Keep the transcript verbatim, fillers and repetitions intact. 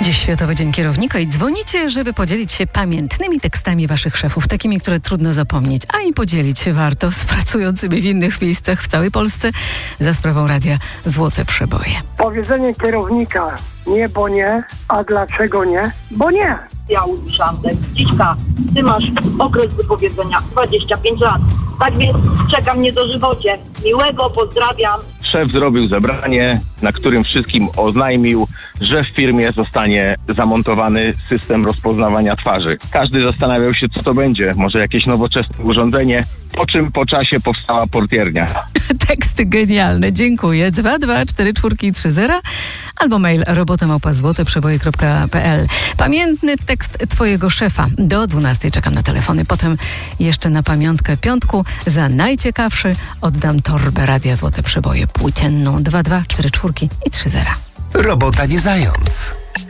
Dziś Światowy Dzień Kierownika i dzwonicie, żeby podzielić się pamiętnymi tekstami waszych szefów, takimi, które trudno zapomnieć, a i podzielić się warto z pracującymi w innych miejscach w całej Polsce za sprawą radia Złote Przeboje. Powiedzenie kierownika: nie, bo nie, a dlaczego nie? Bo nie. Ja usłyszałam tekst: Dziśka, ty masz okres wypowiedzenia dwadzieścia pięć lat. Tak więc czeka mnie dożywocie. Miłego, pozdrawiam. Szef zrobił zebranie, na którym wszystkim oznajmił, że w firmie zostanie zamontowany system rozpoznawania twarzy. Każdy zastanawiał się, co to będzie. Może jakieś nowoczesne urządzenie, po czym po czasie powstała portiernia. Teksty genialne, dziękuję. dwa dwa cztery cztery trzy zero albo mail robota małpa złote przeboje kropka p l. Pamiętny tekst twojego szefa. Do dwunastej czekam na telefony. Potem jeszcze na pamiątkę piątku za najciekawszy oddam torbę Radia Złote Przeboje płócienną. dwa dwa cztery cztery i trzy zero. Robota nie zając.